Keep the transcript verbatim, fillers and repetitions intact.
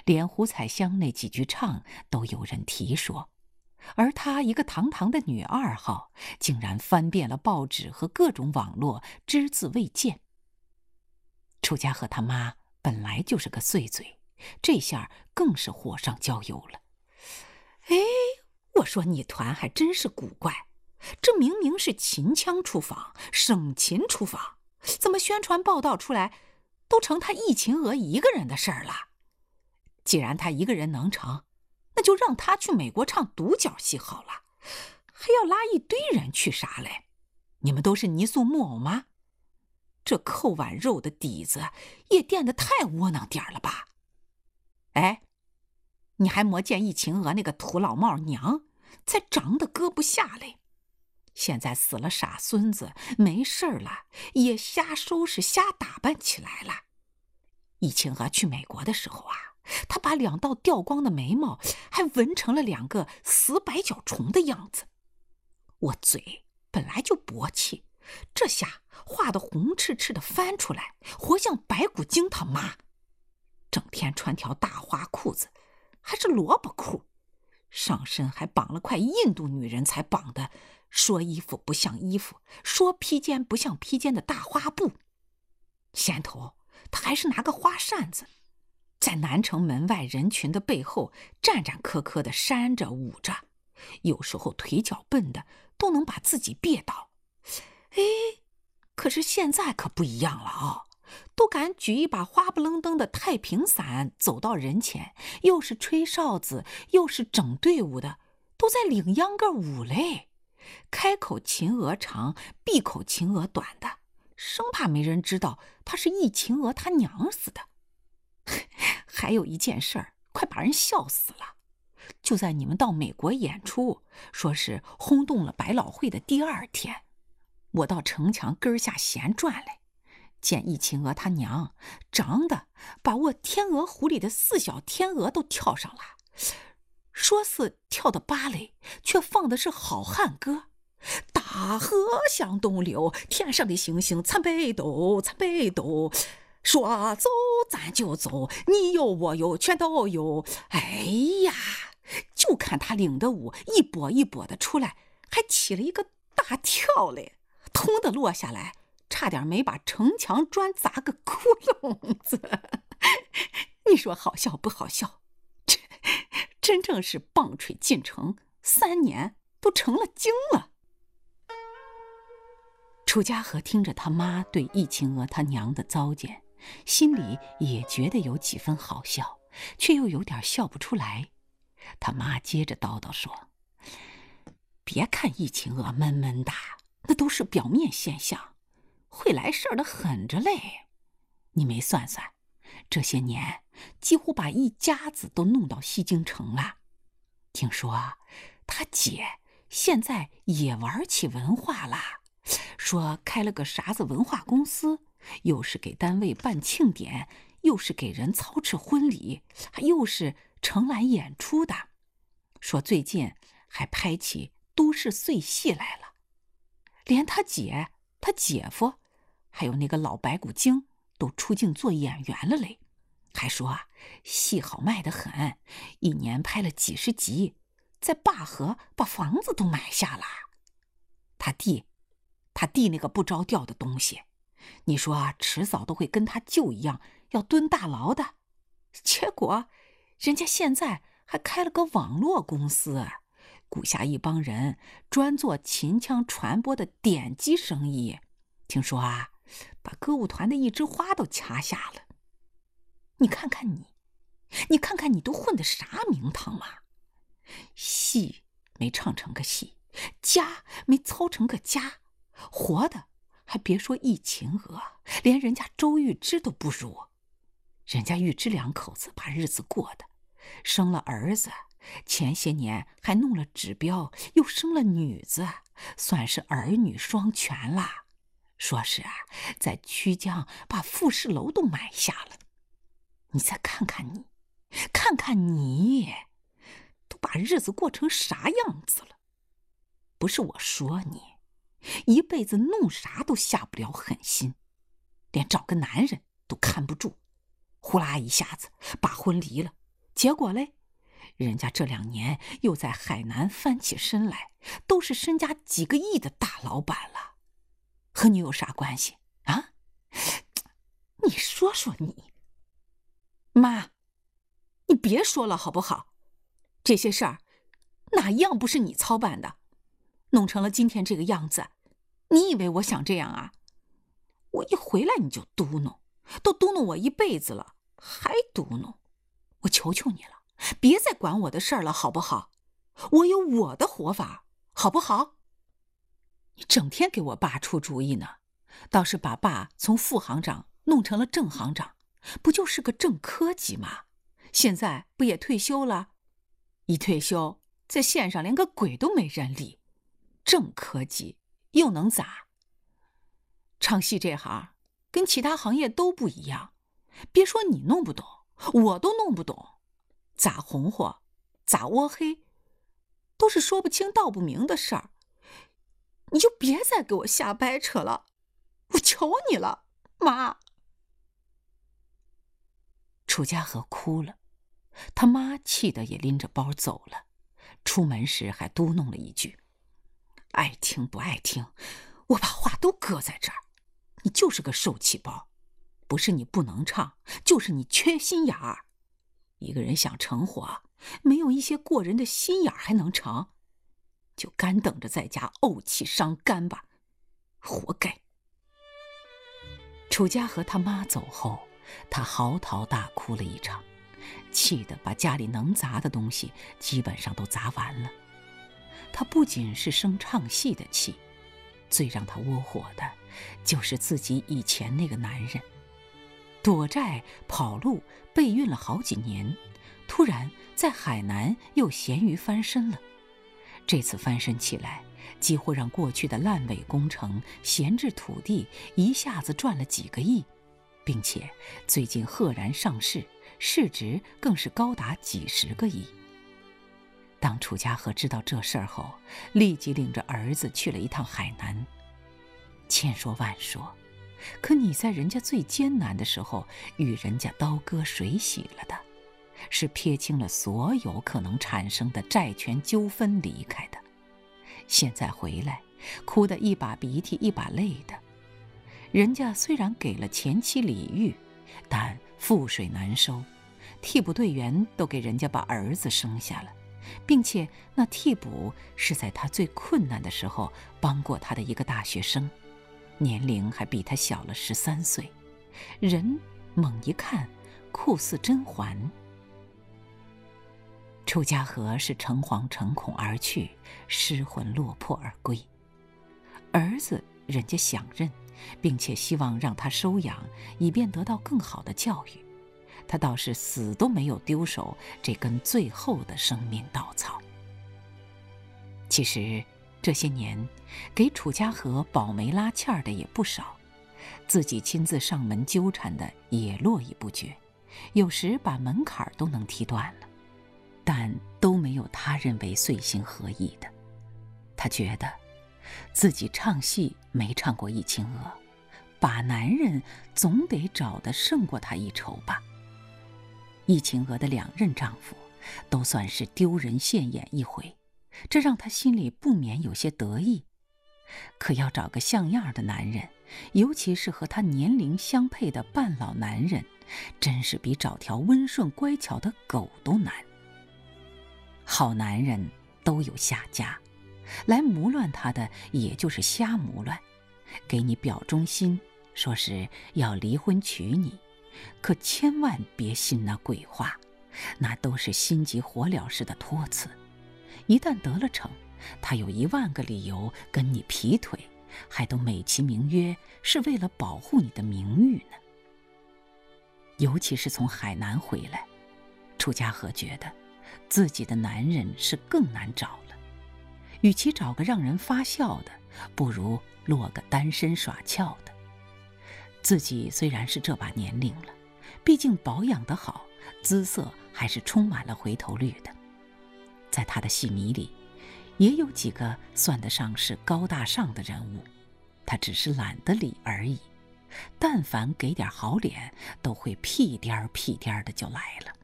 连胡彩香那几句唱都有人提说，而她一个堂堂的女二号，竟然翻遍了报纸和各种网络，只字未见。楚家和他妈本来就是个碎嘴，这下更是火上浇油了。哎，我说你团还真是古怪，这明明是秦腔出访，省秦出访，怎么宣传报道出来都成他易秦娥一个人的事儿了？既然他一个人能成，那就让他去美国唱独角戏好了，还要拉一堆人去啥嘞？你们都是泥塑木偶吗？这扣碗肉的底子也垫得太窝囊点儿了吧？哎，你还没见易秦娥那个土老帽娘才长得搁不下嘞，现在死了傻孙子，没事儿了也瞎收拾瞎打扮起来了。易秦娥去美国的时候啊，她把两道掉光的眉毛还纹成了两个死百脚虫的样子。我嘴本来就薄气，这下画得红赤赤的翻出来，活像白骨精他妈。整天穿条大花裤子，还是萝卜裤，上身还绑了块印度女人才绑的，说衣服不像衣服，说披肩不像披肩的大花布。先头他还是拿个花扇子，在南城门外人群的背后战战磕磕的扇着舞着，有时候腿脚笨的都能把自己别倒。哎，可是现在可不一样了啊、哦！都敢举一把花不愣登的太平伞走到人前，又是吹哨子又是整队伍的，都在领秧歌舞嘞，开口秦娥长，闭口秦娥短的，生怕没人知道他是易秦娥他娘死的。还有一件事儿，快把人笑死了。就在你们到美国演出，说是轰动了百老汇的第二天，我到城墙根下闲转来，见易秦娥他娘长得把卧天鹅湖里的四小天鹅都跳上了，说是跳的芭蕾，却放的是好汉歌。大河向东流，天上的星星参北斗，参北斗，说走咱就走，你有我有全都有。哎呀，就看他领的舞一跛一跛的出来，还起了一个大跳嘞，通的落下来，差点没把城墙砖砸个窟窿子。你说好笑不好笑？这真正是棒槌进城，三年都成了精了。楚家和听着他妈对易秦娥他娘的糟践，心里也觉得有几分好笑，却又有点笑不出来。他妈接着叨叨说：别看易秦娥闷闷的，那都是表面现象，会来事儿的狠着嘞。你没算算，这些年几乎把一家子都弄到西京城了。听说他姐现在也玩起文化了，说开了个啥子文化公司，又是给单位办庆典，又是给人操持婚礼，还又是承揽演出的。说最近还拍起都市碎戏来了，连他姐他姐夫还有那个老白骨精都出镜做演员了嘞。还说啊，戏好卖得很，一年拍了几十集，在灞河把房子都买下了。他弟他弟那个不着调的东西，你说啊，迟早都会跟他舅一样要蹲大牢的。结果人家现在还开了个网络公司，雇下一帮人专做秦腔传播的点击生意。听说啊，把歌舞团的一枝花都掐下了。你看看你，你看看你都混的啥名堂嘛？戏没唱成个戏，家没操成个家，活的还别说易秦娥，连人家周玉芝都不如。人家玉芝两口子把日子过的，生了儿子，前些年还弄了指标，又生了女子，算是儿女双全啦。说是啊，在曲江把富士楼都买下了。你再看看你，看看你，都把日子过成啥样子了？不是我说你，一辈子弄啥都下不了狠心，连找个男人都看不住，呼啦一下子把婚离了， 结果嘞，人家这两年又在海南翻起身来，都是身家几个亿的大老板了，和你有啥关系啊？你说说你。妈，你别说了好不好？这些事儿哪一样不是你操办的？弄成了今天这个样子，你以为我想这样啊？我一回来你就嘟哝，都嘟哝我一辈子了，还嘟哝。我求求你了，别再管我的事儿了好不好？我有我的活法好不好？你整天给我爸出主意呢，倒是把爸从副行长弄成了正行长，不就是个正科级吗？现在不也退休了？一退休，在县上连个鬼都没人理，正科级又能咋？唱戏这行跟其他行业都不一样，别说你弄不懂，我都弄不懂。咋红火，咋窝黑，都是说不清道不明的事儿。你就别再给我瞎掰扯了，我求你了，妈。楚家和哭了，他妈气得也拎着包走了，出门时还嘟哝了一句：爱听不爱听，我把话都搁在这儿，你就是个受气包，不是你不能唱，就是你缺心眼儿。一个人想成活，没有一些过人的心眼儿还能成？就干等着在家怄气伤肝吧，活该。楚家和他妈走后，他嚎啕大哭了一场，气得把家里能砸的东西基本上都砸完了。他不仅是生唱戏的气，最让他窝火的就是自己以前那个男人，躲债跑路备孕了好几年，突然在海南又咸鱼翻身了。这次翻身起来，几乎让过去的烂尾工程、闲置土地一下子赚了几个亿，并且最近赫然上市，市值更是高达几十个亿。当楚家和知道这事儿后，立即领着儿子去了一趟海南。千说万说，可你在人家最艰难的时候与人家刀割水洗了的，是撇清了所有可能产生的债权纠纷离开的。现在回来，哭得一把鼻涕一把泪的。人家虽然给了前妻礼遇，但覆水难收，替补队员都给人家把儿子生下了，并且那替补是在他最困难的时候帮过他的一个大学生，年龄还比他小了十三岁，人猛一看酷似甄嬛。楚家和是诚惶诚恐而去，失魂落魄而归。儿子人家想认，并且希望让他收养，以便得到更好的教育。他倒是死都没有丢手这根最后的生命稻草。其实这些年给楚家和保媒拉纤的也不少，自己亲自上门纠缠的也络绎不绝，有时把门槛都能踢断了，但都没有他认为遂心合意的。他觉得自己唱戏没唱过易青娥，把男人总得找得胜过他一筹吧。易青娥的两任丈夫都算是丢人现眼一回，这让他心里不免有些得意。可要找个像样的男人，尤其是和他年龄相配的半老男人，真是比找条温顺乖巧的狗都难。好男人都有下家，来磨乱他的也就是瞎磨乱，给你表忠心，说是要离婚娶你，可千万别信那鬼话，那都是心急火燎似的托辞。一旦得了逞，他有一万个理由跟你劈腿，还都美其名曰是为了保护你的名誉呢。尤其是从海南回来，楚家和觉得自己的男人是更难找了，与其找个让人发笑的，不如落个单身耍俏的。自己虽然是这把年龄了，毕竟保养得好，姿色还是充满了回头率的。在他的戏迷里，也有几个算得上是高大上的人物，他只是懒得理而已。但凡给点好脸，都会屁颠儿屁颠儿的就来了。